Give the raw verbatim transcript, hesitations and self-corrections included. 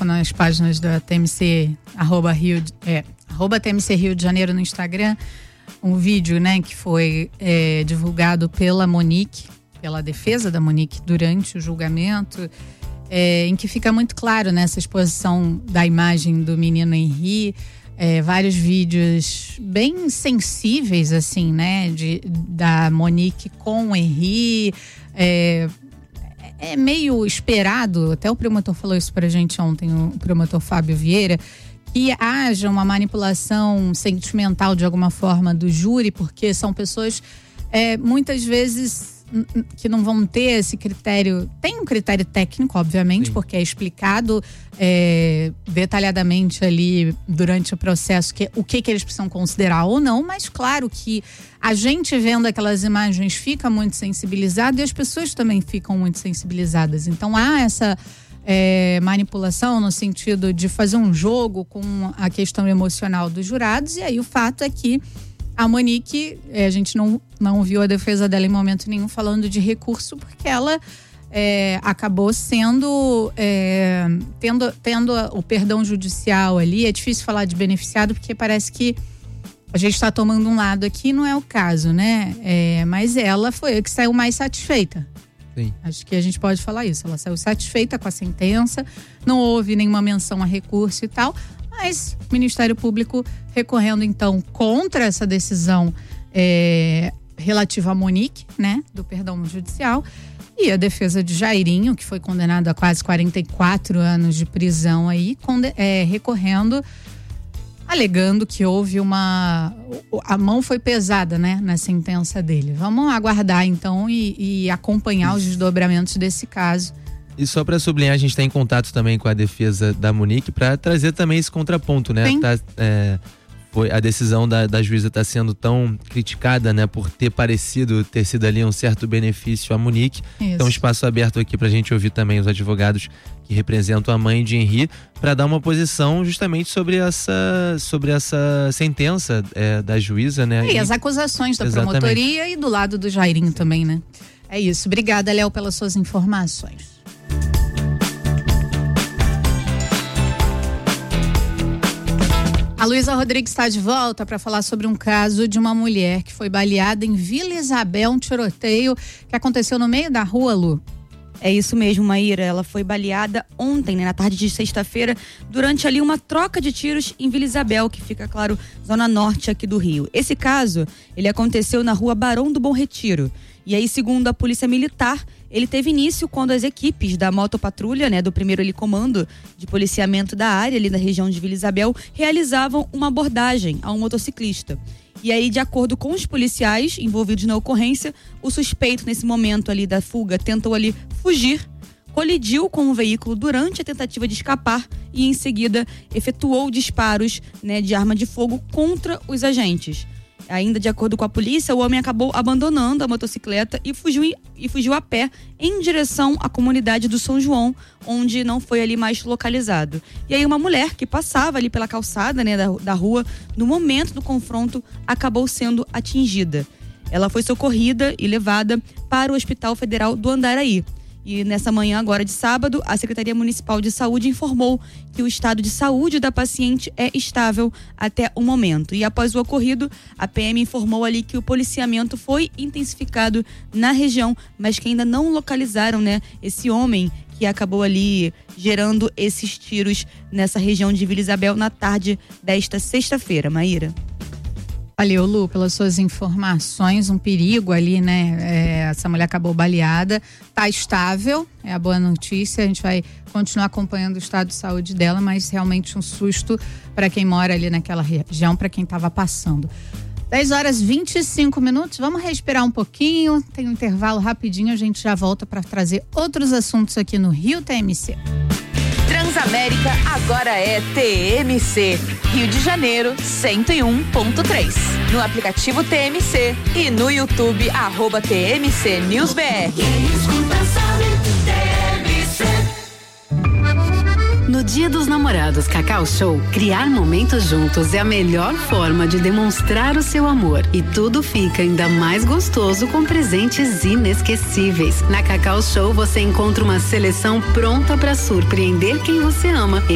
nas páginas da T M C, arroba, Rio, é, arroba T M C Rio de Janeiro no Instagram, um vídeo, né, que foi é, divulgado pela Monique, pela defesa da Monique durante o julgamento, é, em que fica muito claro nessa exposição da imagem do menino Henri, é, vários vídeos bem sensíveis, assim, né, de, da Monique com o Henri. É, é meio esperado, até o promotor falou isso pra gente ontem, o promotor Fábio Vieira, que haja uma manipulação sentimental de alguma forma do júri, porque são pessoas é, muitas vezes que não vão ter esse critério. Tem um critério técnico, obviamente, Sim. porque é explicado é, detalhadamente ali durante o processo que, o que, que eles precisam considerar ou não, mas claro que a gente vendo aquelas imagens fica muito sensibilizado e as pessoas também ficam muito sensibilizadas. Então há essa é, manipulação no sentido de fazer um jogo com a questão emocional dos jurados, e aí o fato é que a Monique, a gente não, não viu a defesa dela em momento nenhum falando de recurso, porque ela é, acabou sendo, é, tendo, tendo o perdão judicial ali. É difícil falar de beneficiado, porque parece que a gente está tomando um lado aqui, não é o caso, né? É, mas ela foi a que saiu mais satisfeita. Sim. Acho que a gente pode falar isso. Ela saiu satisfeita com a sentença, não houve nenhuma menção a recurso e tal. Mas o Ministério Público recorrendo, então, contra essa decisão é, relativa a Monique, né, do perdão judicial, e a defesa de Jairinho, que foi condenado a quase quarenta e quatro anos de prisão aí, conde, é, recorrendo, alegando que houve uma... a mão foi pesada, né, na sentença dele. Vamos aguardar, então, e, e acompanhar os desdobramentos desse caso. E só para sublinhar, a gente está em contato também com a defesa da Monique para trazer também esse contraponto, né? Tá, é, foi, a decisão da, da juíza está sendo tão criticada, né? Por ter parecido, ter sido ali um certo benefício à Monique. Isso. Então, espaço aberto aqui para a gente ouvir também os advogados que representam a mãe de Henri para dar uma posição justamente sobre essa, sobre essa sentença é, da juíza, né? E, e as acusações da Exatamente. Promotoria e do lado do Jairinho também, né? É isso. Obrigada, Léo, pelas suas informações. A Luísa Rodrigues está de volta para falar sobre um caso de uma mulher que foi baleada em Vila Isabel, um tiroteio que aconteceu no meio da rua, Lu. É isso mesmo, Maíra. Ela foi baleada ontem, né, na tarde de sexta-feira, durante ali uma troca de tiros em Vila Isabel, que fica, claro, zona norte aqui do Rio. Esse caso, ele aconteceu na rua Barão do Bom Retiro. E aí, segundo a Polícia Militar, ele teve início quando as equipes da motopatrulha, né, do primeiro ali comando de policiamento da área, ali da região de Vila Isabel, realizavam uma abordagem a um motociclista. E aí, de acordo com os policiais envolvidos na ocorrência, o suspeito, nesse momento ali da fuga, tentou ali fugir, colidiu com o veículo durante a tentativa de escapar e, em seguida, efetuou disparos, né, de arma de fogo contra os agentes. Ainda de acordo com a polícia, o homem acabou abandonando a motocicleta e fugiu, e fugiu a pé em direção à comunidade do São João, onde não foi ali mais localizado. E aí uma mulher que passava ali pela calçada, né, da, da rua, no momento do confronto, acabou sendo atingida. Ela foi socorrida e levada para o Hospital Federal do Andaraí. E nessa manhã agora de sábado, a Secretaria Municipal de Saúde informou que o estado de saúde da paciente é estável até o momento. E após o ocorrido, a P M informou ali que o policiamento foi intensificado na região, mas que ainda não localizaram, né, esse homem que acabou ali gerando esses tiros nessa região de Vila Isabel na tarde desta sexta-feira. Maíra. Valeu, Lu, pelas suas informações. Um perigo ali, né? É, essa mulher acabou baleada, tá estável, é a boa notícia. A gente vai continuar acompanhando o estado de saúde dela, mas realmente um susto para quem mora ali naquela região, para quem estava passando. dez horas e vinte e cinco minutos, vamos respirar um pouquinho, tem um intervalo rapidinho, a gente já volta para trazer outros assuntos aqui no Rio T M C. Transamérica agora é T M C, Rio de Janeiro cento e um ponto três. No aplicativo T M C e no YouTube, arroba T M C News B R. No Dia dos Namorados Cacau Show, criar momentos juntos é a melhor forma de demonstrar o seu amor. E tudo fica ainda mais gostoso com presentes inesquecíveis. Na Cacau Show você encontra uma seleção pronta para surpreender quem você ama.